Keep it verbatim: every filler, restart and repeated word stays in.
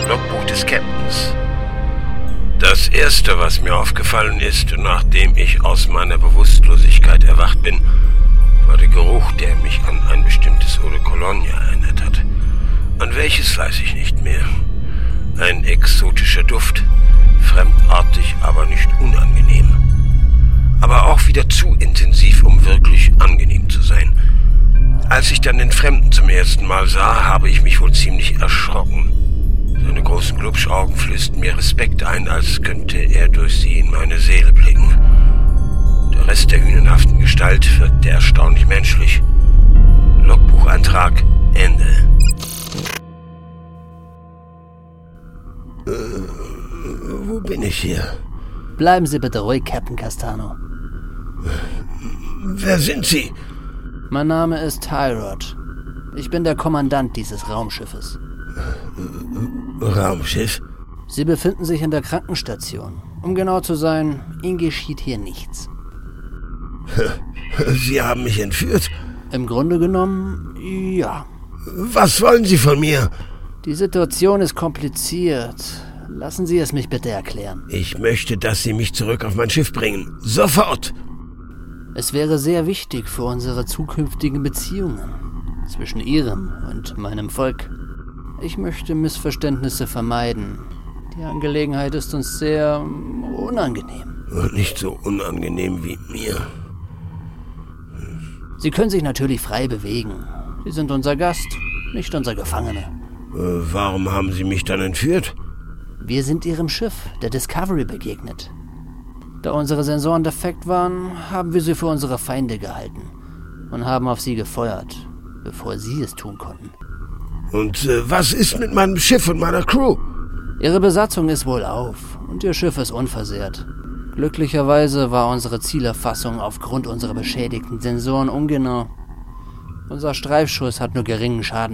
Logbuch des Captains. Das Erste, was mir aufgefallen ist, nachdem ich aus meiner Bewusstlosigkeit erwacht bin, war der Geruch, der mich an ein bestimmtes Eau de Cologne erinnert hat. An welches weiß ich nicht mehr. Ein exotischer Duft, fremdartig, aber nicht unangenehm. Aber auch wieder zu intensiv, um wirklich angenehm zu sein. Als ich dann den Fremden zum ersten Mal sah, habe ich mich wohl ziemlich erschrocken. Seine großen Glubschaugen flößten mir Respekt ein, als könnte er durch sie in meine Seele blicken. Der Rest der hünenhaften Gestalt wirkte erstaunlich menschlich. Logbucheintrag Ende. Äh, wo bin ich hier? Bleiben Sie bitte ruhig, Captain Castano. Wer sind Sie? Mein Name ist Tyrod. Ich bin der Kommandant dieses Raumschiffes. Raumschiff? Sie befinden sich in der Krankenstation. Um genau zu sein, Ihnen geschieht hier nichts. Sie haben mich entführt? Im Grunde genommen, ja. Was wollen Sie von mir? Die Situation ist kompliziert. Lassen Sie es mich bitte erklären. Ich möchte, dass Sie mich zurück auf mein Schiff bringen. Sofort! Es wäre sehr wichtig für unsere zukünftigen Beziehungen zwischen Ihrem und meinem Volk. Ich möchte Missverständnisse vermeiden. Die Angelegenheit ist uns sehr unangenehm. Nicht so unangenehm wie mir. Sie können sich natürlich frei bewegen. Sie sind unser Gast, nicht unser Gefangener. Äh, warum haben Sie mich dann entführt? Wir sind Ihrem Schiff, der Discovery, begegnet. Da unsere Sensoren defekt waren, haben wir sie für unsere Feinde gehalten und haben auf sie gefeuert, bevor sie es tun konnten. Und äh, was ist mit meinem Schiff und meiner Crew? Ihre Besatzung ist wohlauf und Ihr Schiff ist unversehrt. Glücklicherweise war unsere Zielerfassung aufgrund unserer beschädigten Sensoren ungenau. Unser Streifschuss hat nur geringen Schaden